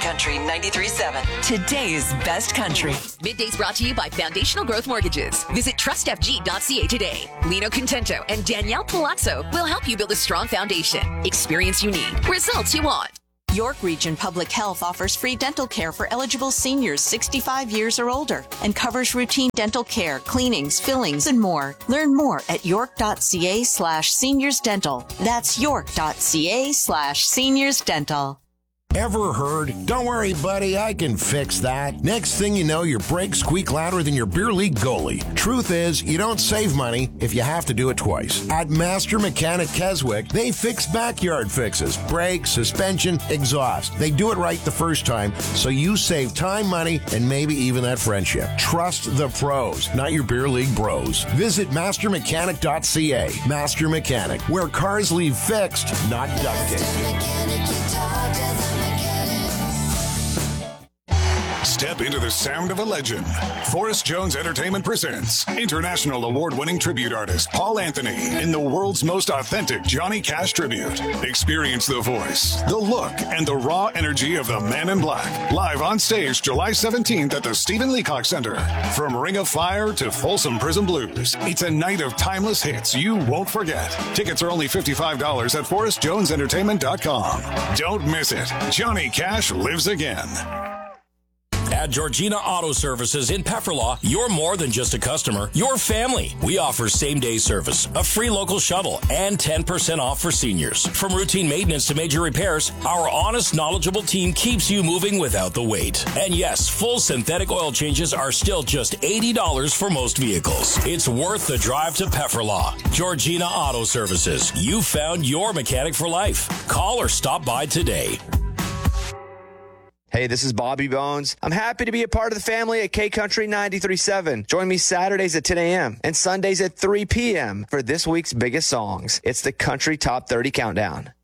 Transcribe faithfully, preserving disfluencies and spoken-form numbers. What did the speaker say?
Country ninety-three point seven, today's best country. Middays brought to you by Foundational Growth Mortgages. Visit trust f g dot c a today. Lino Contento and Danielle Palazzo will help you build a strong foundation. Experience you need. Results you want. York Region Public Health offers free dental care for eligible seniors sixty-five years or older and covers routine dental care, cleanings, fillings, and more. Learn more at york.ca slash seniors dental. That's york.ca slash seniors dental. Ever heard? Don't worry, buddy, I can fix that. Next thing you know, your brakes squeak louder than your beer league goalie. Truth is, you don't save money if you have to do it twice. At Master Mechanic Keswick, they fix backyard fixes, brakes, suspension, exhaust. They do it right the first time, so you save time, money, and maybe even that friendship. Trust the pros, not your beer league bros. Visit master mechanic dot c a. Master Mechanic, where cars leave fixed, not duct taped. Step into the sound of a legend. Forrest Jones Entertainment presents international award-winning tribute artist Paul Anthony in the world's most authentic Johnny Cash tribute. Experience the voice, the look, and the raw energy of the Man in Black. Live on stage July seventeenth at the Stephen Leacock Center. From Ring of Fire to Folsom Prison Blues, it's a night of timeless hits you won't forget. Tickets are only fifty-five dollars at forrest jones entertainment dot com. Don't miss it. Johnny Cash lives again. At Georgina Auto Services in Pefferlaw, you're more than just a customer, you're family. We offer same-day service, a free local shuttle, and ten percent off for seniors. From routine maintenance to major repairs, our honest, knowledgeable team keeps you moving without the wait. And yes, full synthetic oil changes are still just eighty dollars for most vehicles. It's worth the drive to Pefferlaw. Georgina Auto Services. You found your mechanic for life. Call or stop by today. Hey, this is Bobby Bones. I'm happy to be a part of the family at K Country ninety-three point seven. Join me Saturdays at ten a.m. and Sundays at three p.m. for this week's biggest songs. It's the Country Top thirty Countdown.